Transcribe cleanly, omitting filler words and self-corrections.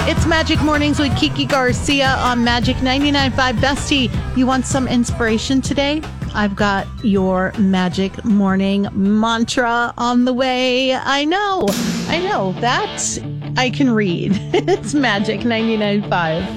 It's Magic Mornings with Kiki Garcia on Magic 99.5. Bestie, you want some inspiration today? I've got your Magic Morning mantra on the way. I know. That I can read. It's Magic 99.5.